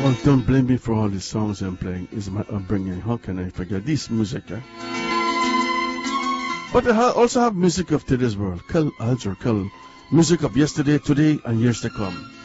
Well, don't blame me for all the songs I'm playing. I'm bringing. How can I forget this music? But I also have music of today's world. Music of yesterday, today, and years to come.